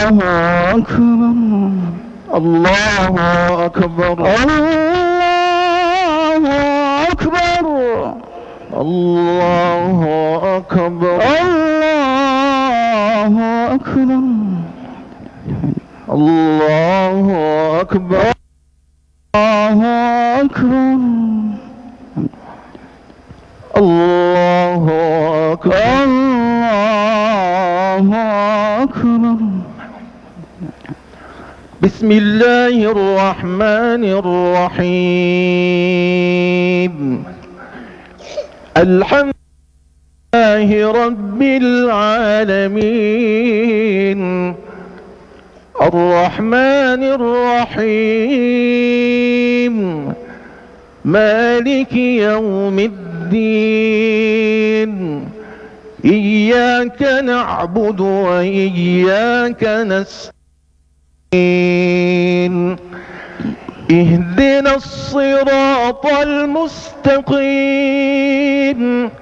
الله أكبر الله أكبر الله أكبر الله أكبر الله أكبر الله أكبر الله أكبر الله أكبر الله أكبر. بسم الله الرحمن الرحيم. الحمد لله رب العالمين الرحمن الرحيم مالك يوم الدين إياك نعبد وإياك نستعين اهدنا الصراط المستقيم